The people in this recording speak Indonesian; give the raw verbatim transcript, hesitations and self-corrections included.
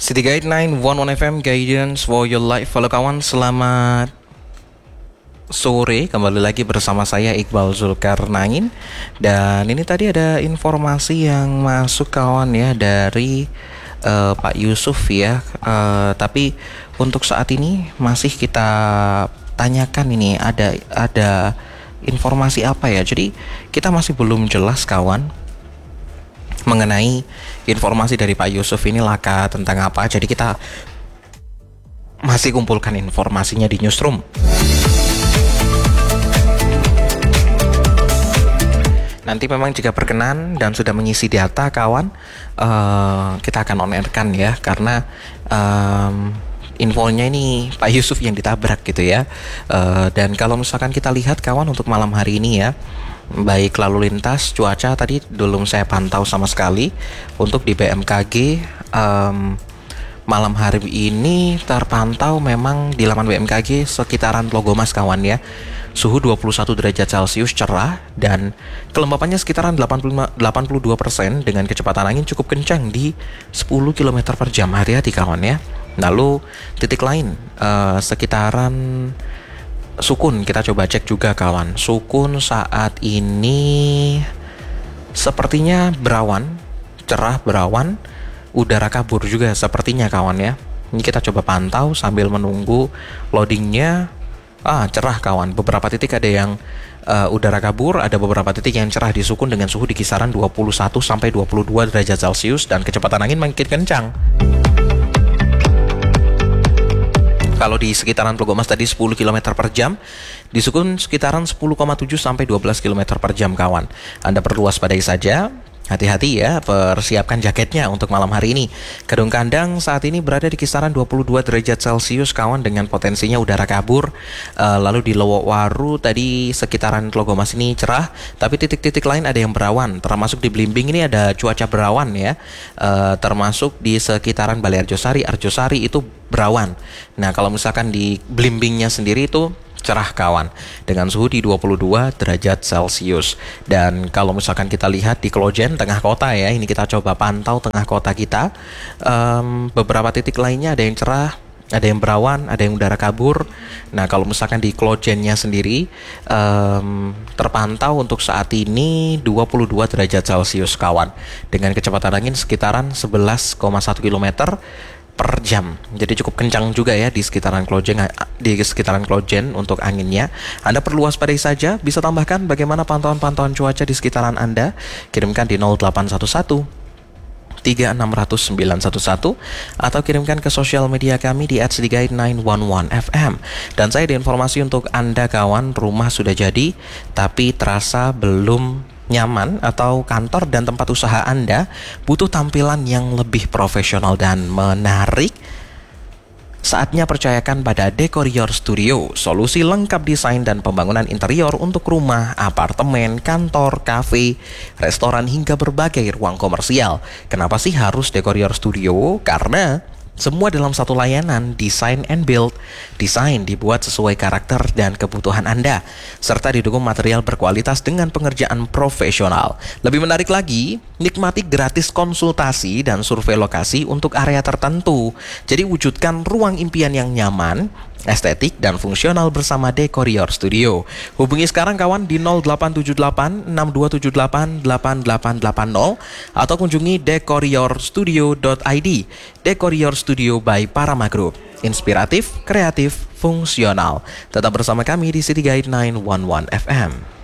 City Guide sembilan satu satu F M, Guidance for your life. Halo kawan, selamat sore. Kembali lagi bersama saya Iqbal Zulkarnain. Dan ini tadi ada informasi yang masuk kawan ya dari uh, Pak Yusuf ya. uh, Tapi untuk saat ini masih kita tanyakan ini ada ada informasi apa ya. Jadi kita masih belum jelas kawan mengenai informasi dari Pak Yusuf ini laka tentang apa. Jadi kita masih kumpulkan informasinya di newsroom. Nanti memang jika berkenan dan sudah mengisi data kawan, uh, kita akan on-air-kan ya. Karena um, infonya ini Pak Yusuf yang ditabrak gitu ya. uh, Dan kalau misalkan kita lihat kawan untuk malam hari ini ya, baik lalu lintas, cuaca tadi belum saya pantau sama sekali. Untuk di B M K G um, malam hari ini terpantau memang di laman B M K G sekitaran Tlogomas kawan ya. Suhu dua puluh satu derajat Celcius, cerah, dan kelembapannya sekitaran delapan puluh lima, delapan puluh dua persen dengan kecepatan angin cukup kencang di sepuluh kilometer per jam. Hati-hati kawan ya. Lalu titik lain uh, sekitaran Sukun, kita coba cek juga kawan. Sukun saat ini sepertinya berawan, cerah berawan, udara kabur juga sepertinya kawan ya. Ini kita coba pantau sambil menunggu loadingnya. Ah, cerah kawan. Beberapa titik ada yang uh, udara kabur, ada beberapa titik yang cerah di Sukun dengan suhu di kisaran dua puluh satu sampai dua puluh dua derajat Celcius dan kecepatan angin makin kencang. Kalau di sekitaran Tlogomas tadi sepuluh kilometer per jam, di Sukun sekitaran sepuluh koma tujuh sampai dua belas kilometer per jam kawan. Anda perlu waspadai saja. Hati-hati ya, persiapkan jaketnya untuk malam hari ini. Kedung Kandang saat ini berada di kisaran dua puluh dua derajat Celcius kawan dengan potensinya udara kabur. Uh, lalu di Lowowaru tadi sekitaran Tlogomas ini cerah, tapi titik-titik lain ada yang berawan. Termasuk di Blimbing ini ada cuaca berawan ya. Uh, termasuk di sekitaran Balai Arjosari, Arjosari itu berawan. Nah, kalau misalkan di Blimbingnya sendiri itu cerah kawan dengan suhu di dua puluh dua derajat Celcius. Dan kalau misalkan kita lihat di Klojen tengah kota ya, ini kita coba pantau tengah kota kita, um, beberapa titik lainnya ada yang cerah, ada yang berawan, ada yang udara kabur. Nah, kalau misalkan di Klojennya sendiri um, terpantau untuk saat ini dua puluh dua derajat Celcius kawan dengan kecepatan angin sekitaran sebelas koma satu kilometer per jam. Jadi cukup kencang juga ya di sekitaran Klojen, di sekitaran Klojen untuk anginnya. Anda perlu waspadai saja. Bisa tambahkan bagaimana pantauan-pantauan cuaca di sekitaran Anda. Kirimkan di nol delapan satu satu tiga enam nol nol sembilan satu satu atau kirimkan ke sosial media kami di at cityguide sembilan satu satu F M. Dan saya ada informasi untuk Anda kawan, rumah sudah jadi tapi terasa belum nyaman, atau kantor dan tempat usaha Anda butuh tampilan yang lebih profesional dan menarik. Saatnya percayakan pada Decorior Studio, solusi lengkap desain dan pembangunan interior untuk rumah, apartemen, kantor, kafe, restoran hingga berbagai ruang komersial. Kenapa sih harus Decorior Studio? Karena semua dalam satu layanan, design and build. Desain dibuat sesuai karakter dan kebutuhan Anda, serta didukung material berkualitas dengan pengerjaan profesional. Lebih menarik lagi, nikmati gratis konsultasi dan survei lokasi untuk area tertentu. Jadi wujudkan ruang impian yang nyaman, estetik, dan fungsional bersama Decorior Studio. Hubungi sekarang kawan di nol delapan tujuh delapan enam dua tujuh delapan delapan delapan delapan nol atau kunjungi decorior studio dot i d. Decorior Studio by Parama Group. Inspiratif, kreatif, fungsional. Tetap bersama kami di City Guide sembilan satu satu F M.